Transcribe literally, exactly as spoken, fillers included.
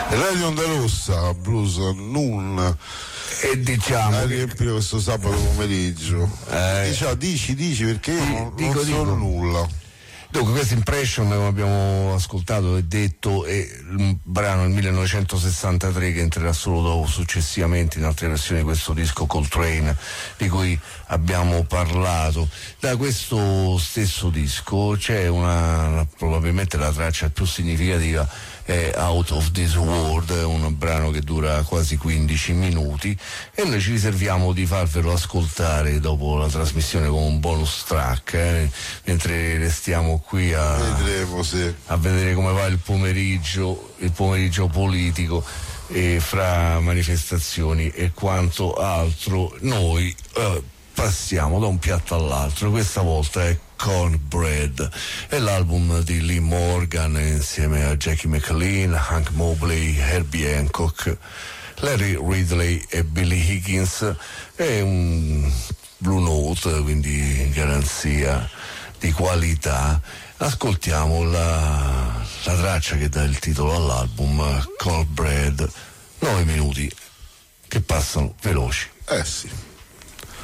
Radio Onda Rossa, Blues Noon, e diciamo a riempire questo sabato pomeriggio. Eh, diciamo, dici, dici perché io non, dico, non so dico. nulla. Dunque, questa Impression, come abbiamo ascoltato e detto, è un brano del millenovecentosessantatré che entrerà solo dopo, successivamente, in altre versioni di questo disco Coltrane di cui abbiamo parlato. Da questo stesso disco c'è una, probabilmente la traccia più significativa, è Out of This World, un brano che dura quasi quindici minuti, e noi ci riserviamo di farvelo ascoltare dopo la trasmissione con un bonus track, eh, mentre restiamo qui a, Vedremo se a vedere come va il pomeriggio, il pomeriggio politico, e fra manifestazioni e quanto altro noi eh, passiamo da un piatto all'altro. Questa volta è Cornbread, è l'album di Lee Morgan insieme a Jackie McLean, Hank Mobley, Herbie Hancock, Larry Ridley e Billy Higgins. È un Blue Note, quindi garanzia di qualità. Ascoltiamo la, la traccia che dà il titolo all'album, Cornbread. Nove minuti che passano veloci. eh sì